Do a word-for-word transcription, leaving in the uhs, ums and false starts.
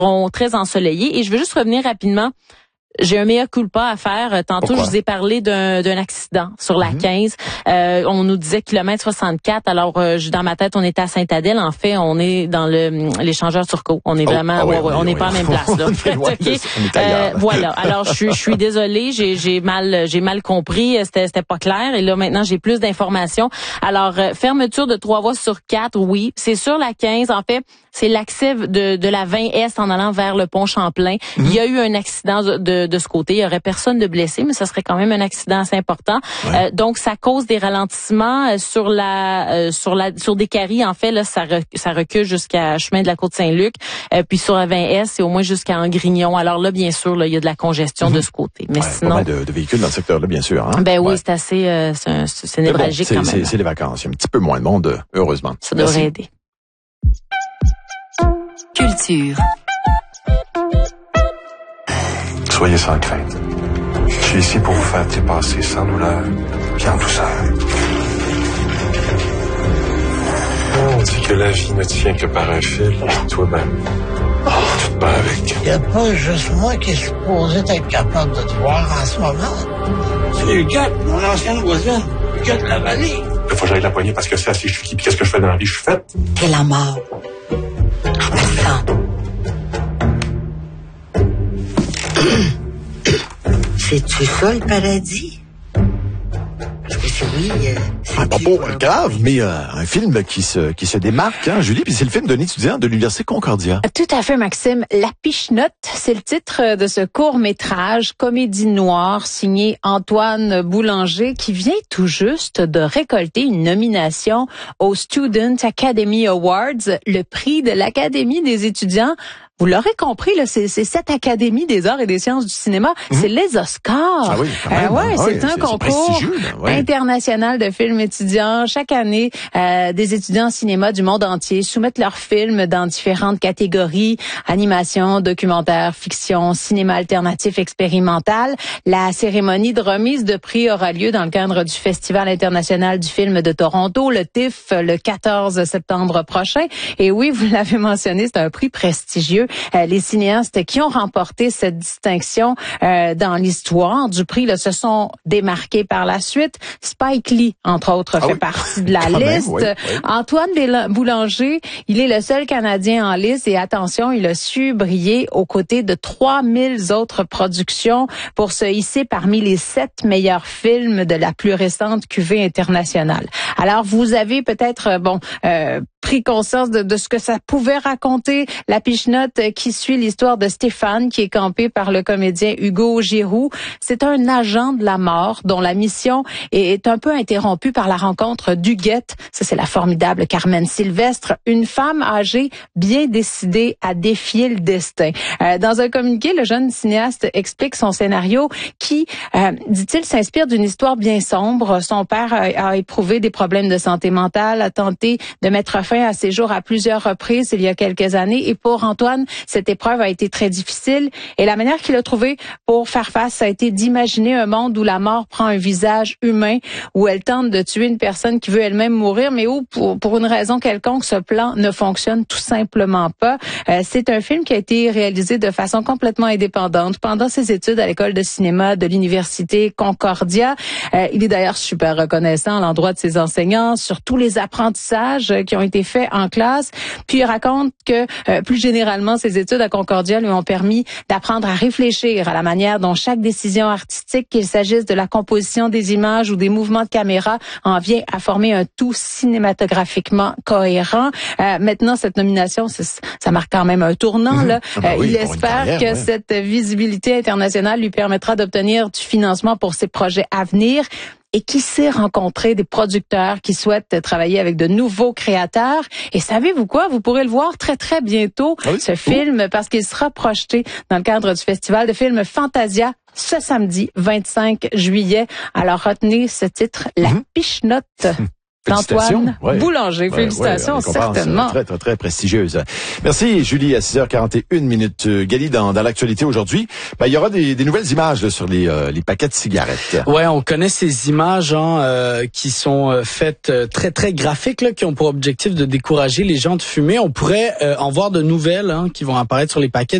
seront très ensoleillés. Et je veux juste revenir rapidement. J'ai un mea culpa à faire. Tantôt, Pourquoi? je vous ai parlé d'un, d'un accident sur la Mm-hmm. quinze. Euh, on nous disait kilomètre soixante-quatre. Alors, euh, dans ma tête, on était à Sainte-Adèle. En fait, on est dans le l'échangeur Turcot. On est Oh, vraiment, ah ouais, ouais, ouais, on n'est oui, pas à la même place. Là. on est loin de Okay. ça. On est ailleurs. Euh, voilà. Alors, je suis, je suis désolée. J'ai, j'ai mal, j'ai mal compris. C'était, c'était pas clair. Et là, maintenant, j'ai plus d'informations. Alors, euh, fermeture de trois voies sur quatre. Oui, c'est sur la quinze. En fait, c'est l'accès de, de la vingt Est en allant vers le pont Champlain. Mm-hmm. Il y a eu un accident de, de, de ce côté. Il y aurait personne de blessé, mais ça serait quand même un accident assez important. Ouais. Euh, donc, ça cause des ralentissements sur la, euh, sur la, sur des caries. En fait, là, ça, rec, ça recule jusqu'à chemin de la Côte-Saint-Luc. Euh, puis sur la vingt Est, c'est au moins jusqu'à Angrignon. Alors là, bien sûr, là, il y a de la congestion mm-hmm. de ce côté. Mais ouais, sinon, pas mal de, de véhicules dans ce secteur-là, bien sûr. Hein? Ben oui, ouais. c'est assez, euh, c'est, c'est, c'est névralgique bon, quand c'est, même. C'est, c'est les vacances. Il y a un petit peu moins de monde, heureusement. Ça devrait Merci. aider. Culture. Soyez sans crainte. Je suis ici pour vous faire dépasser sans douleur et en douceur. On dit que la vie ne tient que par un fil, et toi-même, tu te bats avec. Il n'y a pas juste moi qui est supposé être capable de te voir en ce moment. C'est Huguette, mon ancienne voisine, Huguette Lavallée. Il faut que j'aille la poignée parce que c'est assez chiqui. Puis qu'est-ce que je fais dans la vie? Je suis faite. T'es la mort. Attends. C'est-tu ça, le paradis? Parce que c'est oui... Euh, ah, pas beau, grave, mais euh, un film qui se qui se démarque, hein, Julie, puis c'est le film d'un étudiant de l'Université Concordia. Tout à fait, Maxime. La Pichenotte, c'est le titre de ce court-métrage, comédie noire, signé Antoine Boulanger, qui vient tout juste de récolter une nomination au Student Academy Awards, le prix de l'Académie des étudiants. Vous l'aurez compris, là, c'est, c'est cette Académie des arts et des sciences du cinéma. Mmh. C'est les Oscars. Ah oui, quand même. Euh, ouais, ah c'est oui, un c'est, concours c'est ouais. international de films étudiants. Chaque année, euh, des étudiants en cinéma du monde entier soumettent leurs films dans différentes catégories: animation, documentaire, fiction, cinéma alternatif expérimental. La cérémonie de remise de prix aura lieu dans le cadre du Festival international du film de Toronto, le T I F, le quatorze septembre prochain. Et oui, vous l'avez mentionné, c'est un prix prestigieux. Euh, les cinéastes qui ont remporté cette distinction euh, dans l'histoire du prix là, se sont démarqués par la suite. Spike Lee, entre autres, ah fait oui. partie de la Quand liste. Même, oui, oui. Antoine Boulanger, il est le seul Canadien en liste et attention, il a su briller aux côtés de trois mille autres productions pour se hisser parmi les sept meilleurs films de la plus récente cuvée internationale. Alors, vous avez peut-être, bon... Euh, pris conscience de, de ce que ça pouvait raconter, La Pichenotte qui suit l'histoire de Stéphane, qui est campé par le comédien Hugo Giroux. C'est un agent de la mort dont la mission est, est un peu interrompue par la rencontre d'Huguette. Ça, c'est la formidable Carmen Sylvestre, une femme âgée bien décidée à défier le destin. Euh, dans un communiqué, le jeune cinéaste explique son scénario qui, euh, dit-il, s'inspire d'une histoire bien sombre. Son père a, a éprouvé des problèmes de santé mentale, a tenté de mettre fin à ses jours à plusieurs reprises il y a quelques années. Et pour Antoine, cette épreuve a été très difficile. Et la manière qu'il a trouvé pour faire face, ça a été d'imaginer un monde où la mort prend un visage humain, où elle tente de tuer une personne qui veut elle-même mourir, mais où, pour, pour une raison quelconque, ce plan ne fonctionne tout simplement pas. Euh, c'est un film qui a été réalisé de façon complètement indépendante pendant ses études à l'école de cinéma de l'Université Concordia. Euh, il est d'ailleurs super reconnaissant à l'endroit de ses enseignants sur tous les apprentissages qui ont été fait en classe. Puis il raconte que euh, plus généralement, ses études à Concordia lui ont permis d'apprendre à réfléchir à la manière dont chaque décision artistique, qu'il s'agisse de la composition des images ou des mouvements de caméra, en vient à former un tout cinématographiquement cohérent. Euh, maintenant, cette nomination, ça marque quand même un tournant. Là. Ah ben oui, il espère carrière, que ouais. cette visibilité internationale lui permettra d'obtenir du financement pour ses projets à venir. Et qui sait rencontrer des producteurs qui souhaitent travailler avec de nouveaux créateurs. Et savez-vous quoi? Vous pourrez le voir très, très bientôt, ah oui? ce film, parce qu'il sera projeté dans le cadre du festival de films Fantasia ce samedi vingt-cinq juillet. Alors retenez ce titre, La Pichenotte. d'Antoine Ouais. Boulanger. Ouais, Félicitations, ouais, certainement. Très, très, très prestigieuse. Merci, Julie, à six heures quarante et une minutes. Gali, dans, dans l'actualité aujourd'hui, ben, il y aura des, des nouvelles images là, sur les, euh, les paquets de cigarettes. Ouais, on connaît ces images hein, euh, qui sont euh, faites euh, très, très graphiques, là, qui ont pour objectif de décourager les gens de fumer. On pourrait euh, en voir de nouvelles hein, qui vont apparaître sur les paquets